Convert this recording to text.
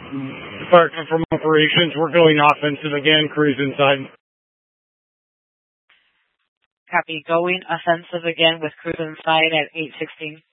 Department from Operations. We're going offensive again. Cruise inside. Copy. Going offensive again with cruise inside at 8:16.